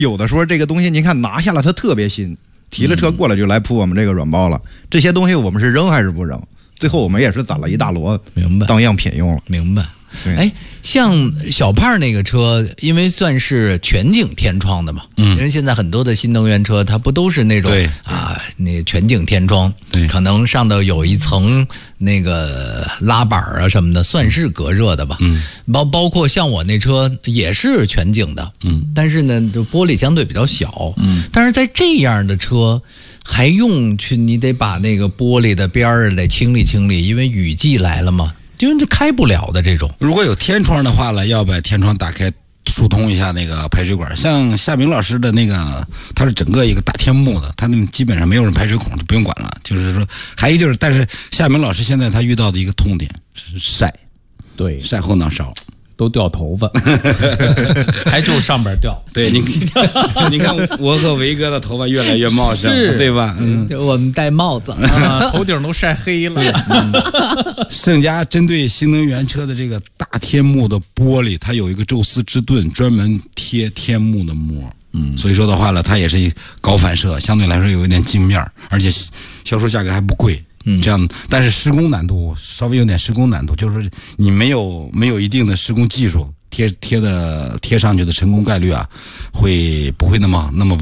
有的时候这个东西您看拿下了它特别新，提了车过来就来铺我们这个软包了，这些东西我们是扔还是不扔？最后我们也是攒了一大摞， 明白， 当样品用了。 明白。哎，像小胖那个车，因为算是全景天窗的嘛，因为现在很多的新能源车，它不都是那种那全景天窗，可能上头有一层那个拉板啊什么的，算是隔热的吧。包括像我那车也是全景的，但是呢，就玻璃相对比较小，但是在这样的车。还用去你得把那个玻璃的边儿得清理清理，因为雨季来了嘛，因为这开不了的这种。 如果有天窗的话呢，要把天窗打开，疏通一下那个排水管。像夏明老师的那个，它是整个一个大天幕的，它那基本上没有人排水孔，就不用管了。就是说，还有就是，但是夏明老师现在他遇到的一个痛点是晒， 对， 晒后脑勺。 都掉头发，还就上边掉。 对，你看我和维哥的头发越来越茂盛，对吧？ 我们戴帽子， 头顶都晒黑了。 盛家针对新能源车的这个大天幕的玻璃，它有一个宙斯之盾，专门贴天幕的膜。所以说的话呢，它也是高反射，相对来说有一点镜面，而且销售价格还不贵。这样，但是施工难度稍微有点施工难度，就是你没有一定的施工技术，贴上去的成功概率啊，不会那么